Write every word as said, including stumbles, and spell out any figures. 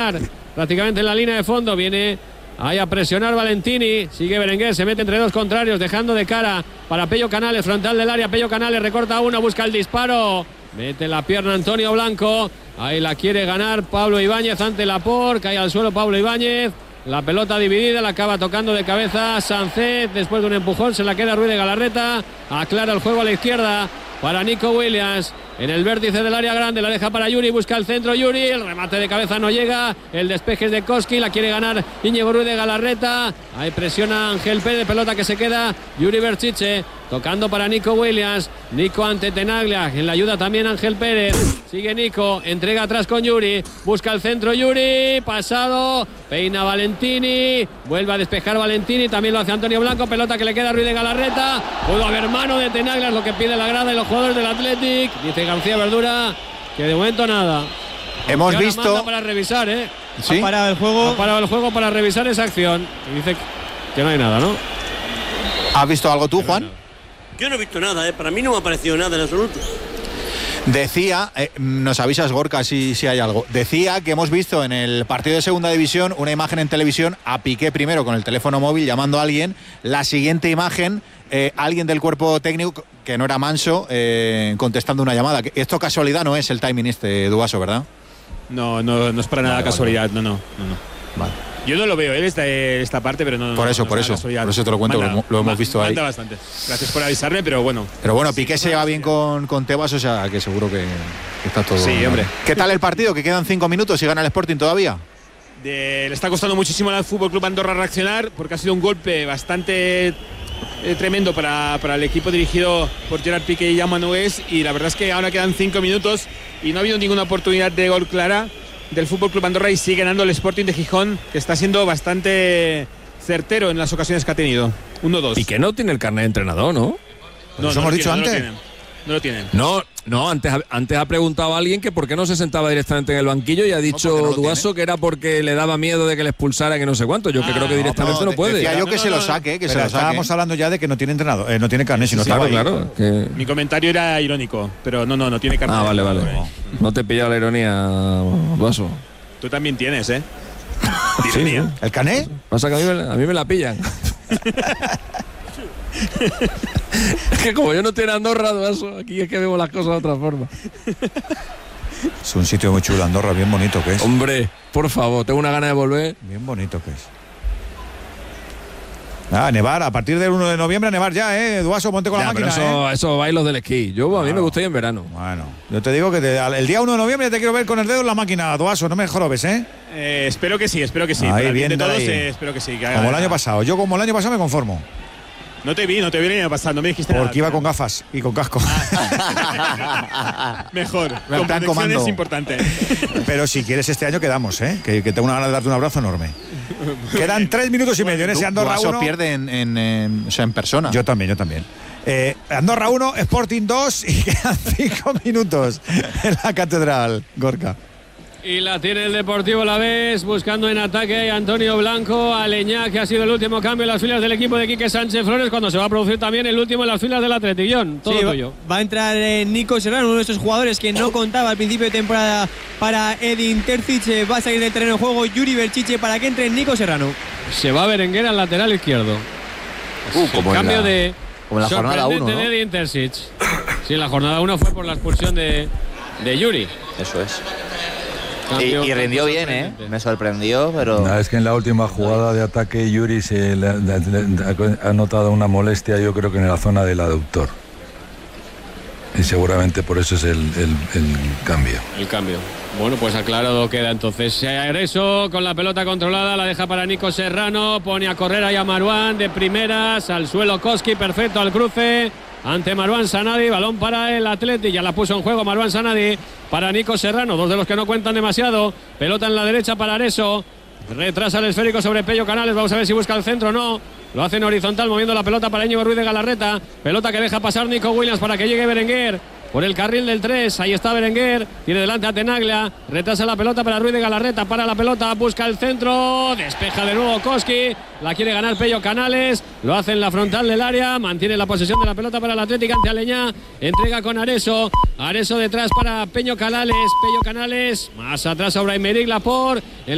marcar prácticamente en la línea de fondo. Viene ahí a presionar Valentini. Sigue Berenguer, se mete entre dos contrarios, dejando de cara para Pello Canales, frontal del área. Pello Canales recorta uno, busca el disparo. Mete la pierna Antonio Blanco. Ahí la quiere ganar Pablo Ibáñez ante Laporte. Cae al suelo Pablo Ibáñez. La pelota dividida, la acaba tocando de cabeza Sánchez. Después de un empujón se la queda Ruiz de Galarreta. Aclara el juego a la izquierda para Nico Williams. En el vértice del área grande, la deja para Yuri, busca el centro Yuri, el remate de cabeza no llega, el despeje es de Koski, la quiere ganar Íñigo Ruiz de Galarreta, ahí presiona Ángel Pérez, pelota que se queda Yuri Berchiche, tocando para Nico Williams, Nico ante Tenaglia, en la ayuda también Ángel Pérez, sigue Nico, entrega atrás con Yuri, busca el centro Yuri, pasado, peina Valentini, vuelve a despejar Valentini, también lo hace Antonio Blanco, pelota que le queda a Ruiz de Galarreta, pudo haber mano de Tenaglia, es lo que pide la grada y los jugadores del Athletic, dice García Verdura que de momento nada. Hemos visto para revisar, ¿eh? ¿Sí? Ha parado el juego. Ha parado el juego para revisar esa acción. Y dice que no hay nada, ¿no? ¿Has visto algo tú, Juan? Yo no he visto nada, ¿eh? Para mí no me ha parecido nada en absoluto. Decía, eh, nos avisas Gorka si, si hay algo, decía que hemos visto en el partido de segunda división una imagen en televisión a Piqué primero con el teléfono móvil llamando a alguien, la siguiente imagen, eh, alguien del cuerpo técnico que no era Manso eh, contestando una llamada. Esto casualidad no es el timing este, Duaso, ¿verdad? No, no, no es para nada vale, casualidad, vale. no, no, no, no. Vale. Yo no lo veo, ¿eh? esta, esta parte, pero no. Por eso, no, no por es eso, casualidad. por eso te lo cuento, Manda, lo, lo hemos visto ahí. Manda bastante. Gracias por avisarme, pero bueno. Pero bueno, Piqué se lleva bien con, con Tebas, o sea que seguro que, que está todo. Sí, hombre. ¿Qué tal el partido? Que quedan cinco minutos y gana el Sporting todavía. De, le está costando muchísimo al Fútbol Club Andorra reaccionar porque ha sido un golpe bastante eh, tremendo para, para el equipo dirigido por Gerard Piqué y Jaume Nogués, y la verdad es que ahora quedan cinco minutos y no ha habido ninguna oportunidad de gol clara del Fútbol Club Andorra y sigue ganando el Sporting de Gijón, que está siendo bastante certero en las ocasiones que ha tenido. uno dos. Y que no tiene el carnet de entrenador, ¿no? No, ¿eso hemos dicho tienen, antes? No lo tienen. No lo tienen. No, no, antes, antes ha preguntado a alguien que por qué no se sentaba directamente en el banquillo y ha dicho no, no Duaso que era porque le daba miedo de que le expulsara, que no sé cuánto. Yo Ah, que creo que directamente no, no puede. Decía yo que No, se no, lo no. saque, que Pero se lo estábamos saque. hablando ya de que no tiene entrenado, eh, no tiene carnet, si no Claro, estaba ahí. claro. Que... Mi comentario era irónico, pero no, no, no tiene carnet. Ah, vale, vale. No, No te pilla la ironía, Duaso. Tú también tienes, ¿eh? Sí, sí. ¿El carnet? Pasa que a mí, me, a mí me la pillan. Es que como yo no tengo Andorra, Duaso, aquí es que vemos las cosas de otra forma. Es un sitio muy chulo, Andorra, bien bonito que es. Hombre, por favor, tengo una gana de volver. Bien bonito que es. Ah, nevar, a partir del uno de noviembre a nevar ya, ¿eh? Duaso, ponte con Ya, la máquina, pero eso, ¿eh? eso bailos del esquí. Yo, a mí Claro. me gusta ir en verano. Bueno, yo te digo que te- al- el día uno de noviembre te quiero ver con el dedo en la máquina, Duaso, no me jorobes, ¿eh? Eh, espero que sí, espero que sí. Ahí, Para el bien de viendo todos, ahí. eh, espero que sí. que haga- Como el año pasado. Yo como el año pasado me conformo. No te vi, no te vi el año pasado, no me dijiste nada. Porque iba con gafas y con casco. Mejor. plan Con protección comando. es importante. Pero si quieres este año quedamos, ¿eh? Que, que tengo una gana de darte un abrazo enorme. Quedan tres minutos y medio en ese Andorra Duaso uno. pierde en, en, en- o sea, en persona. Yo también, yo también. Eh, Andorra uno, Sporting dos y quedan cinco minutos en la catedral, Gorka. Y la tiene el Deportivo Alavés, buscando en ataque a Antonio Blanco, a Leñá, que ha sido el último cambio en las filas del equipo de Quique Sánchez Flores, cuando se va a producir también el último en las filas del Atletillón. Todo Sí, va, tuyo. va a entrar eh, Nico Serrano, uno de esos jugadores que no contaba al principio de temporada para Edin Terzic. Eh, va a salir del terreno de juego Yuri Berchiche para que entre Nico Serrano. Se va Berenguer al lateral izquierdo. Uh, como en Cambio la- de como en la jornada sorprendente uno, ¿no? de Edin Terzic. Sí, en la jornada uno fue por la expulsión de, de Yuri. Eso es. Y, Cambio- y rindió bien, ¿eh? sorprendente. Me sorprendió, pero... No, es que en la última jugada de ataque Yuri se le, le- le- ha notado una molestia, yo creo que en la zona del aductor. Y seguramente por eso es el, el- el cambio. El cambio. Bueno, pues aclarado queda entonces. Agreso con la pelota controlada, la deja para Nico Serrano, pone a correr ahí a Marouane de primeras, al suelo Koski, perfecto al cruce, ante Marouane Sanadi, balón para el Athletic, ya la puso en juego Marouane Sanadi para Nico Serrano, dos de los que no cuentan demasiado, pelota en la derecha para Areso, retrasa el esférico sobre Pello Canales, vamos a ver si busca el centro o no. Lo hace en horizontal, moviendo la pelota para Íñigo Ruiz de Galarreta. Pelota que deja pasar Nico Williams para que llegue Berenguer. Por el carril del tres, ahí está Berenguer. Tiene delante a Tenaglia. Retrasa la pelota para Ruiz de Galarreta. Para la pelota, busca el centro. Despeja de nuevo Koski. La quiere ganar Pello Canales. Lo hace en la frontal del área. Mantiene la posesión de la pelota para el Atlético ante Aleñá. Entrega con Areso. Areso detrás para Peño Canales. Pello Canales. Más atrás a Brahim Laporte.